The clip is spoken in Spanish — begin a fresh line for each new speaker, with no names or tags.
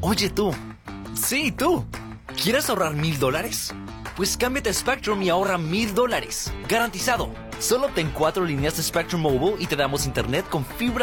Oye tú. Sí, tú. ¿Quieres ahorrar $1,000? Pues cámbiate a Spectrum y ahorra $1,000. Garantizado. Solo ten 4 líneas de Spectrum Mobile y te damos internet con fibra